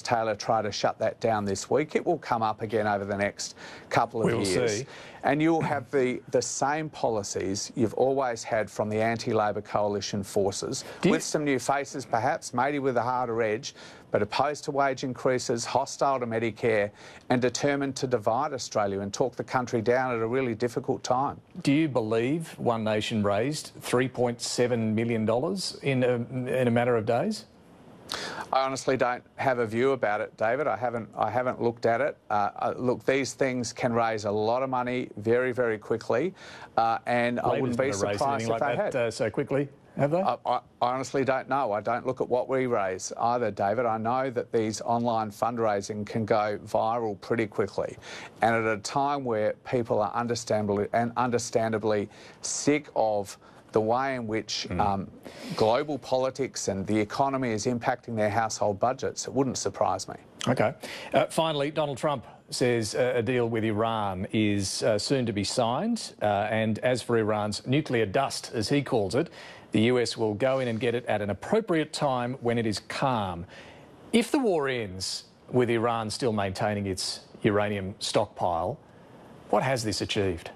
Taylor try to shut that down this week. It will come up again over the next couple of years. See. And you'll have the same policies you've always had from the anti-Labor coalition forces, with some new faces perhaps, maybe with a harder edge, but opposed to wage increases, hostile to Medicare, and determined to divide Australia and talk the country down at a really difficult time. Do you believe One Nation raised $3.7 million in a matter of days? I honestly don't have a view about it, David. I haven't looked at it. Look, these things can raise a lot of money very, very quickly, and I wouldn't be surprised if they had. So quickly, have they? I honestly don't know. I don't look at what we raise either, David. I know that these online fundraising can go viral pretty quickly, and at a time where people are understandably sick of the way in which global politics and the economy is impacting their household budgets, it wouldn't surprise me. OK. Finally, Donald Trump says a deal with Iran is soon to be signed. And as for Iran's nuclear dust, as he calls it, the US will go in and get it at an appropriate time when it is calm. If the war ends with Iran still maintaining its uranium stockpile, what has this achieved?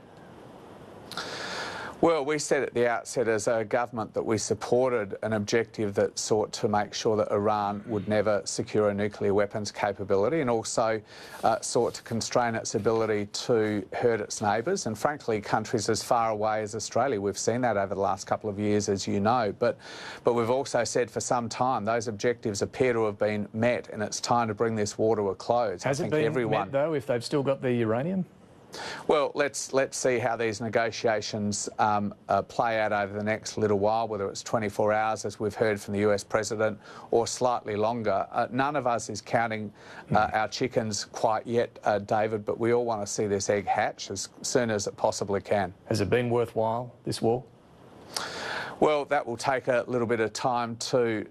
Well, we said at the outset as a government that we supported an objective that sought to make sure that Iran would never secure a nuclear weapons capability, and also sought to constrain its ability to hurt its neighbours and, frankly, countries as far away as Australia. We've seen that over the last couple of years, as you know. But we've also said for some time those objectives appear to have been met, and it's time to bring this war to a close. Has it been met, though, if they've still got the uranium? Well, let's see how these negotiations play out over the next little while, whether it's 24 hours, as we've heard from the US President, or slightly longer. None of us is counting our chickens quite yet, David, but we all want to see this egg hatch as soon as it possibly can. Has it been worthwhile, this war? Well, that will take a little bit of time to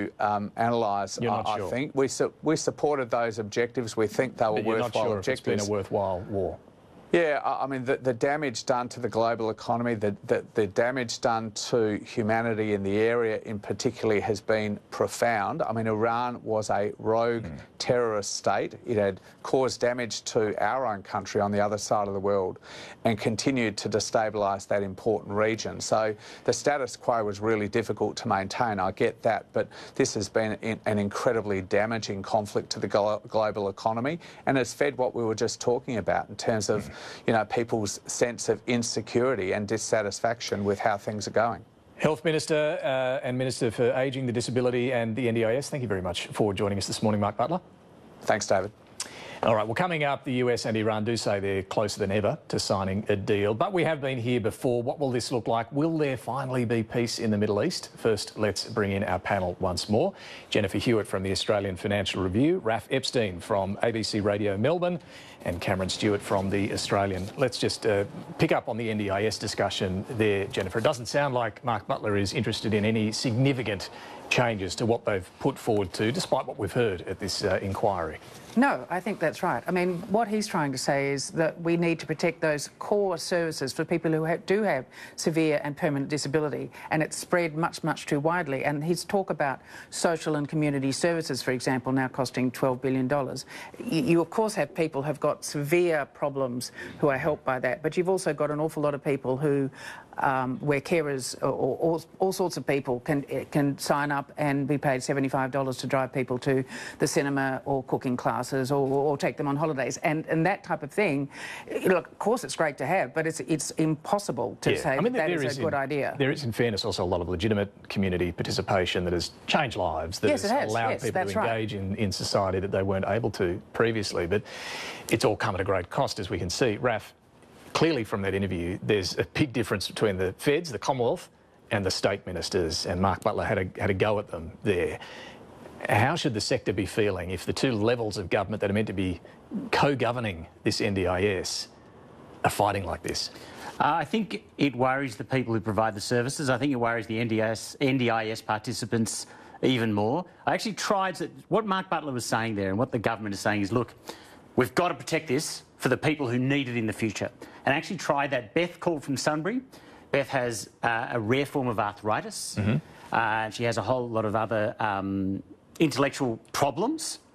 analyse, I think. We supported those objectives. We think they were worthwhile objectives. But you're not sure if it's been a worthwhile war? Yeah, I mean, the damage done to the global economy, the damage done to humanity in the area in particular has been profound. I mean, Iran was a rogue terrorist state. It had caused damage to our own country on the other side of the world and continued to destabilise that important region. So the status quo was really difficult to maintain, I get that, but this has been an incredibly damaging conflict to the global economy and has fed what we were just talking about in terms of people's sense of insecurity and dissatisfaction with how things are going. Health Minister and Minister for Ageing, the Disability and the NDIS, thank you very much for joining us this morning, Mark Butler. Thanks, David. All right, well, coming up, the US and Iran do say they're closer than ever to signing a deal. But we have been here before. What will this look like? Will there finally be peace in the Middle East? First, let's bring in our panel once more. Jennifer Hewitt from the Australian Financial Review, Raph Epstein from ABC Radio Melbourne, and Cameron Stewart from The Australian. Let's just pick up on the NDIS discussion there, Jennifer. It doesn't sound like Mark Butler is interested in any significant changes to what they've put forward to, despite what we've heard at this inquiry. No, I think that's right. I mean, what he's trying to say is that we need to protect those core services for people who do have severe and permanent disability, and it's spread much, much too widely. And his talk about social and community services, for example, now costing $12 billion. You, of course, have people who've got severe problems who are helped by that, but you've also got an awful lot of people who where carers or all sorts of people can sign up and be paid $75 to drive people to the cinema or cooking classes or take them on holidays, and that type of thing. Look, of course it's great to have, but it's impossible to say that is a good idea. There is, in fairness, also a lot of legitimate community participation that has changed lives, that has allowed people to engage in society that they weren't able to previously, but it's all come at a great cost, as we can see. Raph, clearly from that interview, there's a big difference between the feds, the Commonwealth, and the state ministers, and Mark Butler had a go at them there. How should the sector be feeling if the two levels of government that are meant to be co-governing this NDIS are fighting like this? I think it worries the people who provide the services. I think it worries the NDIS participants even more. I actually tried to, what Mark Butler was saying there and what the government is saying is, look, we've got to protect this for the people who need it in the future. And I actually tried that. Beth called from Sunbury. Beth has a rare form of arthritis. She has a whole lot of other intellectual problems.